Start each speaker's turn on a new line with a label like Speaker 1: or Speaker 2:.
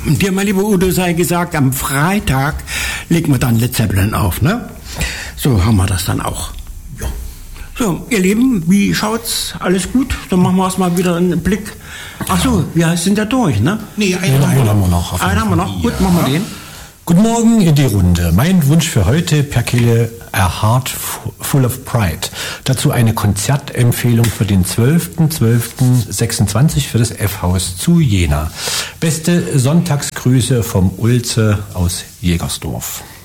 Speaker 1: dir, mein lieber Udo, sei gesagt, am Freitag legen wir dann Led Zeppelin auf, ne? So haben wir das dann auch.
Speaker 2: Ja.
Speaker 1: So, ihr Lieben, wie schaut's? Alles gut? Dann machen wir erstmal wieder einen Blick. Ach so, wir sind ja durch, ne?
Speaker 2: Nee, einen haben wir noch.
Speaker 1: Einen haben wir noch. Gut, machen wir den.
Speaker 3: Guten Morgen in die Runde. Mein Wunsch für heute, Perkele, A Heart Full of Pride. Dazu eine Konzertempfehlung für den 12.12.26 für das F-Haus zu Jena. Beste Sonntagsgrüße vom Ulze aus Jägersdorf.